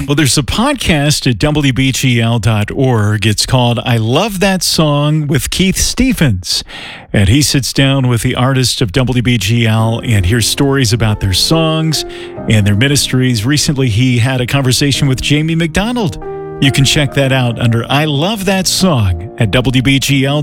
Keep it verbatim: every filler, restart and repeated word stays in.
Well, there's a podcast at W B G L dot org. It's called I Love That Song with Keith Stephens. And he sits down with the artists of W B G L and hears stories about their songs and their ministries. Recently, he had a conversation with Jamie McDonald. You can check that out under I Love That Song at W B G L